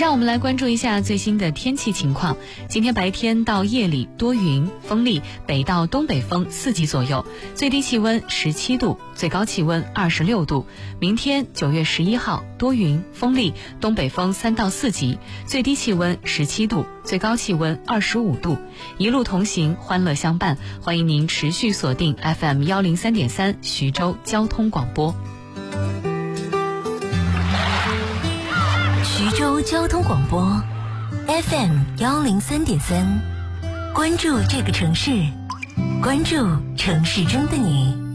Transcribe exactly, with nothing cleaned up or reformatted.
让我们来关注一下最新的天气情况。今天白天到夜里多云，风力北到东北风四级左右，最低气温十七度，最高气温二十六度。明天九月十一号多云，风力东北风三到四级，最低气温十七度，最高气温二十五度。一路同行，欢乐相伴，欢迎您持续锁定 F M 一零三点三徐州交通广播。 徐州交通广播 F M 一零三点三，关注这个城市，关注城市中的你。